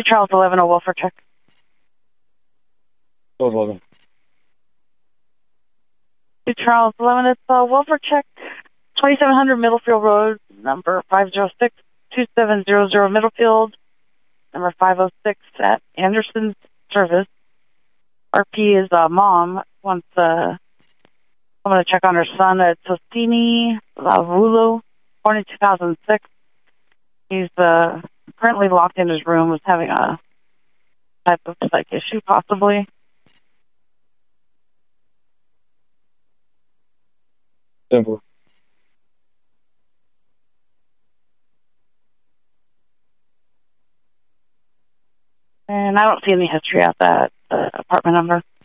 to Charles 11, a welfare check. Charles 11. To Charles 11, it's a welfare check, 2700 Middlefield Road, number 506-2700 Middlefield, number 506 at Anderson's Service. RP is mom, wants I'm going to check on her son at Sostini Lavulo, born in 2006. He's currently locked in his room, was having a type of psych issue, possibly. Simple. And I don't see any history at that apartment number.